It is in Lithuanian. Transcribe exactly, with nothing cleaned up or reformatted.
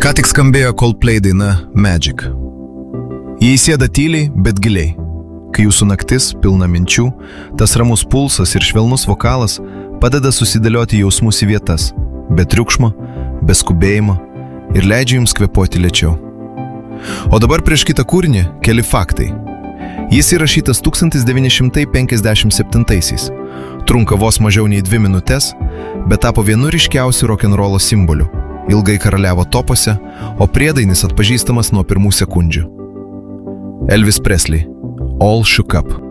Ką tik skambėjo Coldplay daina Magic. Jie įsėda tyliai, bet giliai. Kai jūsų naktis pilna minčių, tas ramus pulsas ir švelnus vokalas padeda susidėlioti jausmus į vietas, be triukšmo, be skubėjimo ir leidžia jums kvėpuoti lėčiau. O dabar prieš kitą kūrinį keli faktai. Jis įrašytas tūkstantis devyni šimtai penkiasdešimt septintaisiais. Trunka vos mažiau nei dvi minutės, bet tapo vienu ryškiausių rokenrolo simbolių. Ilgai karaliavo topuose, o priedainis atpažįstamas nuo pirmų sekundžių. Elvis Presley, All Shook Up.